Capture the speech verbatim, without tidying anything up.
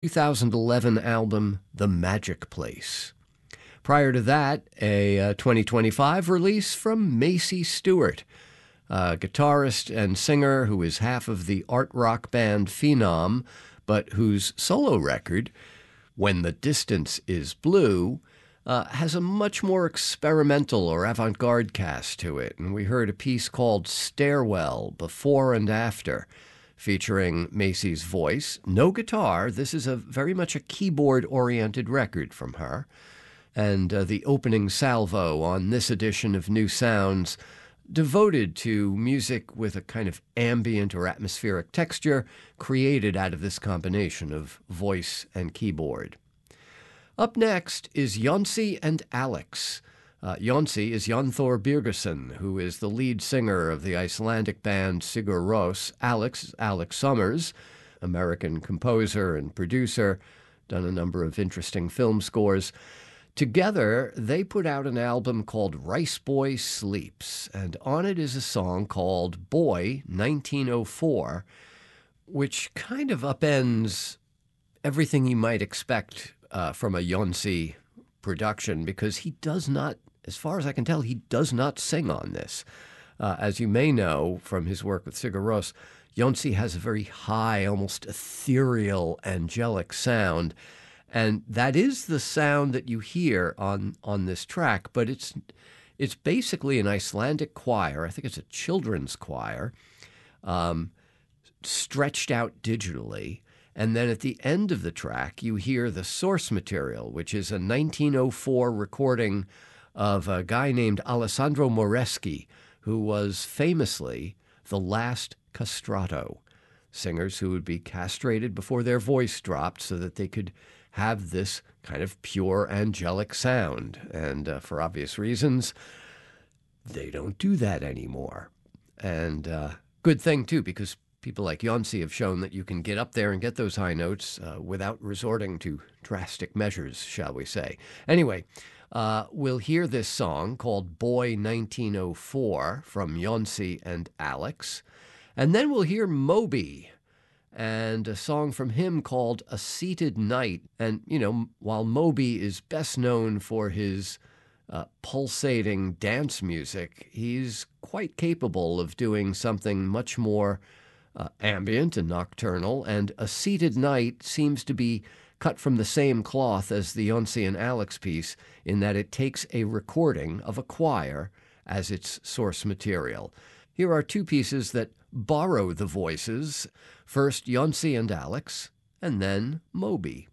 two thousand eleven album, The Magic Place. Prior to that, a uh, twenty twenty-five release from Macy Stewart, a guitarist and singer who is half of the art rock band Phenom, but whose solo record, When the Distance is Blue, uh, has a much more experimental or avant-garde cast to it. And we heard a piece called Stairwell, Before and After, featuring Macy's voice. No guitar. This is a very much a keyboard-oriented record from her. And uh, the opening salvo on this edition of New Sounds, devoted to music with a kind of ambient or atmospheric texture created out of this combination of voice and keyboard. Up next is Jónsi and Alex. Uh, Jónsi is Jon Thor Birgersson, who is the lead singer of the Icelandic band Sigur Rós. Alex is Alex Summers, American composer and producer, done a number of interesting film scores. Together, they put out an album called Rice Boy Sleeps, and on it is a song called Boy nineteen oh four, which kind of upends everything you might expect uh, from a Jónsi production, because he does not, as far as I can tell, he does not sing on this. Uh, as you may know from his work with Sigur Rós, Jónsi has a very high, almost ethereal, angelic sound. And that is the sound that you hear on, on this track, but it's it's basically an Icelandic choir. I think it's a children's choir, um, stretched out digitally. And then at the end of the track, you hear the source material, which is a nineteen oh four recording of a guy named Alessandro Moreschi, who was famously the last castrato, singers who would be castrated before their voice dropped so that they could have this kind of pure angelic sound. And uh, for obvious reasons, they don't do that anymore. And uh, good thing, too, because people like Jónsi have shown that you can get up there and get those high notes uh, without resorting to drastic measures, shall we say. Anyway, uh, we'll hear this song called Boy nineteen oh four from Jónsi and Alex. And then we'll hear Moby, and a song from him called A Seated Night. And, you know, while Moby is best known for his uh, pulsating dance music, he's quite capable of doing something much more uh, ambient and nocturnal, and A Seated Night seems to be cut from the same cloth as the Jónsi and Alex piece, in that it takes a recording of a choir as its source material. Here are two pieces that borrow the voices, first Jónsi and Alex, and then Moby.